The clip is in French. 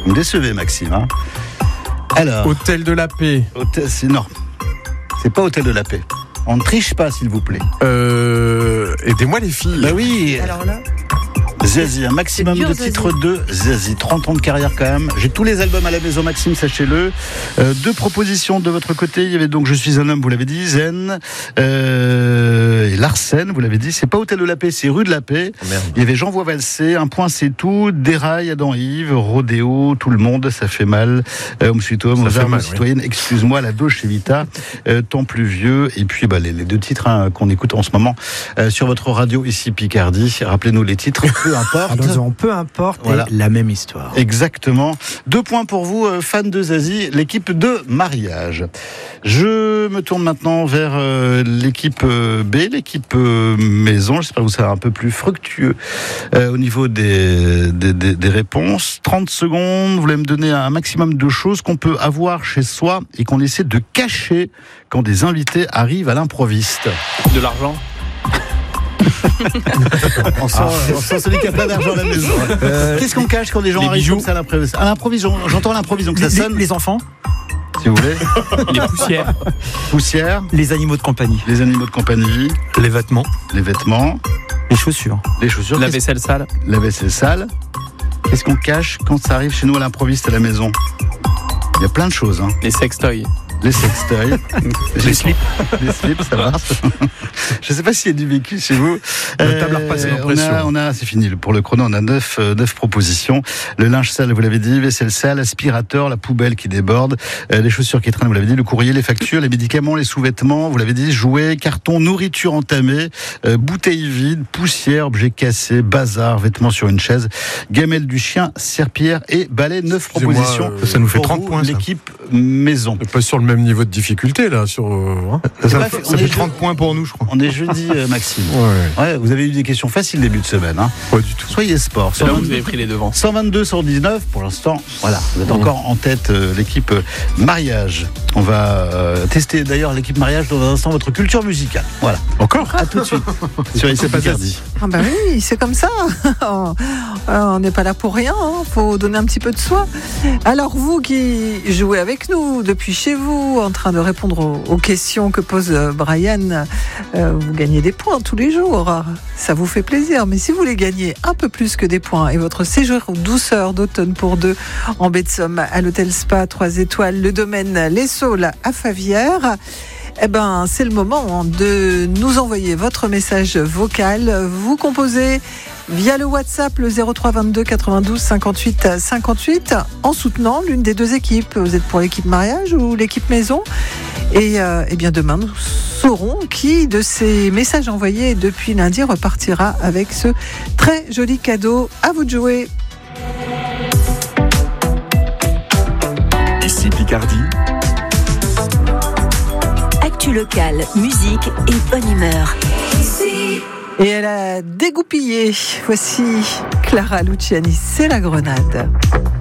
Vous me décevez, Maxime. Hein. Alors, Hôtel de la Paix. non, c'est pas Hôtel de la Paix. On ne triche pas, s'il vous plaît. Aidez-moi les filles. Bah oui. Alors là, Zazie, un maximum dur, de Zazie. titres de Zazie. 30 ans de carrière quand même. J'ai tous les albums à la maison, Maxime, sachez-le. 2 propositions de votre côté. Il y avait donc Je suis un homme, vous l'avez dit, Zen. Et Larsen, vous l'avez dit. C'est pas Hôtel de la Paix, c'est Rue de la Paix. Oh, merde. Il y avait Jean Voix valser, Un point c'est tout, Déraille, Adam et Yves, Rodéo, Tout le monde, ça fait mal. Homme suite homme, Ça fait armes mal, citoyennes, Excuse-moi, La Doge chez Vita, Temps plus vieux. Et puis les 2 titres qu'on écoute en ce moment sur votre radio ici Picardie. Rappelez-nous les titres, peu importe. Alors, peu importe, Voilà. et la même histoire. Exactement. 2 points pour vous, fans de Zazie, l'équipe de mariage. Je me tourne maintenant vers l'équipe B, l'équipe maison. J'espère que vous serez un peu plus fructueux au niveau des réponses. 30 secondes, vous voulez me donner un maximum de choses qu'on peut avoir chez soi et qu'on essaie de cacher quand des invités arrivent à l'improviste. De l'argent. On sent celui qui a plein d'argent à la maison. Qu'est-ce qu'on cache quand des gens les arrivent bijoux. comme ça à l'improviste? À l'improviste, j'entends l'improviste, donc ça sonne. Les enfants, Si vous voulez. Les poussières. Poussière, les animaux de compagnie, les animaux de compagnie, Les vêtements. les vêtements, les chaussures. les chaussures, La vaisselle sale. la vaisselle sale. Qu'est-ce qu'on cache quand ça arrive chez nous à l'improviste à la maison? Il y a plein de choses. Hein. Les sextoys. Les sextoys, Les slips. les slips, ça marche. Je ne sais pas s'il y a du vécu chez vous. La table à repasser l'impression. C'est fini pour le chrono. On a 9 propositions. Le linge sale, vous l'avez dit, vaisselle sale, aspirateur, la poubelle qui déborde, les chaussures qui traînent, vous l'avez dit, le courrier, les factures, les médicaments, les sous-vêtements, vous l'avez dit, jouets, cartons, nourriture entamée, bouteilles vides, poussière, objets cassés, bazar, vêtements sur une chaise, gamelle du chien, serpillère et balai. 9 Excusez-moi, propositions. ça nous fait pour 30 vous, points, ça. L'équipe maison. On est pas sur le même niveau de difficulté là. Ça Bref, on fait est 30 points pour nous, je crois. On est jeudi, Maxime. Ouais. Ouais, vous avez eu des questions faciles début de semaine. Hein. Pas du tout. Soyez sport. C'est là où vous avez pris les devants. 122 sur 19 pour l'instant. Voilà, vous êtes encore en tête l'équipe mariage. On va tester d'ailleurs l'équipe mariage dans un instant votre culture musicale. Voilà. Encore. À tout de suite sur ici Picardie. ah bah oui, c'est comme ça. On n'est pas là pour rien. Faut donner un petit peu de soi. Alors vous qui jouez avec nous depuis chez vous, en train de répondre aux questions que pose Brian, vous gagnez des points tous les jours. Ça vous fait plaisir. Mais si vous voulez gagner un peu plus que des points et votre séjour douceur d'automne pour 2 en baie de Somme à l'hôtel Spa 3 étoiles, le domaine Les Saules à Favières, c'est le moment de nous envoyer votre message vocal. Vous composez via le WhatsApp le 03 22 92 58 58 en soutenant l'une des 2 équipes. Vous êtes pour l'équipe mariage ou l'équipe maison? Et bien demain, nous saurons qui de ces messages envoyés depuis lundi repartira avec ce très joli cadeau. À vous de jouer. Ici Picardie. Actu locale, musique et bonne humeur. Et elle a dégoupillé. Voici Clara Luciani, c'est la grenade.